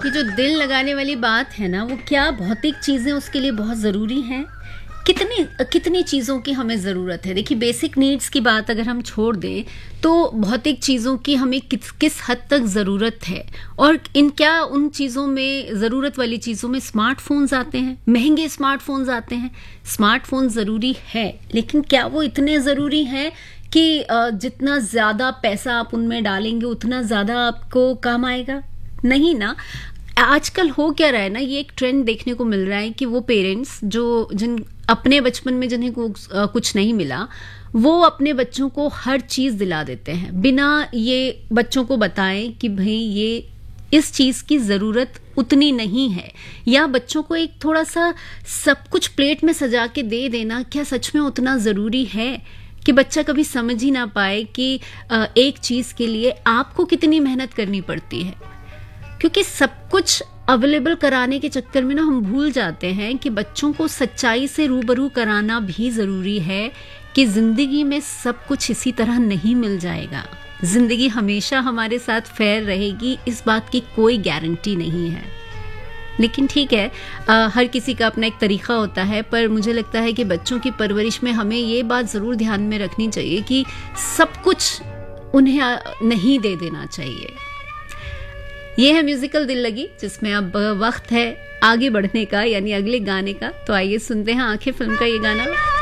ये जो दिल लगाने वाली बात है ना, वो क्या भौतिक चीज़ें उसके लिए बहुत ज़रूरी हैं? कितनी कितनी चीज़ों की हमें ज़रूरत है? देखिए, बेसिक नीड्स की बात अगर हम छोड़ दें, तो भौतिक चीज़ों की हमें किस किस हद तक ज़रूरत है? और क्या उन चीज़ों में, ज़रूरत वाली चीज़ों में स्मार्टफ़ोन्स आते हैं, महँगे स्मार्टफ़ोन्स आते हैं। स्मार्टफ़ोन ज़रूरी है, लेकिन क्या वो इतने ज़रूरी हैं कि जितना ज़्यादा पैसा आप उनमें डालेंगे, उतना ज़्यादा आपको काम आएगा? नहीं ना। आजकल हो क्या रहा है ना, ये एक ट्रेंड देखने को मिल रहा है कि वो पेरेंट्स जिन अपने बचपन में जिन्हें कुछ नहीं मिला, वो अपने बच्चों को हर चीज दिला देते हैं बिना ये बच्चों को बताएं कि भाई ये इस चीज की जरूरत उतनी नहीं है, या बच्चों को एक थोड़ा सा सब कुछ प्लेट में सजा के दे देना क्या सच में उतना जरूरी है कि बच्चा कभी समझ ही ना पाए कि एक चीज के लिए आपको कितनी मेहनत करनी पड़ती है। क्योंकि सब कुछ अवेलेबल कराने के चक्कर में ना हम भूल जाते हैं कि बच्चों को सच्चाई से रूबरू कराना भी जरूरी है कि जिंदगी में सब कुछ इसी तरह नहीं मिल जाएगा। जिंदगी हमेशा हमारे साथ फेयर रहेगी, इस बात की कोई गारंटी नहीं है। लेकिन ठीक है, हर किसी का अपना एक तरीका होता है, पर मुझे लगता है कि बच्चों की परवरिश में हमें ये बात जरूर ध्यान में रखनी चाहिए कि सब कुछ उन्हें नहीं दे देना चाहिए। ये है म्यूजिकल दिल लगी, जिसमें अब वक्त है आगे बढ़ने का, यानी अगले गाने का। तो आइए सुनते हैं आंखें फिल्म का ये गाना।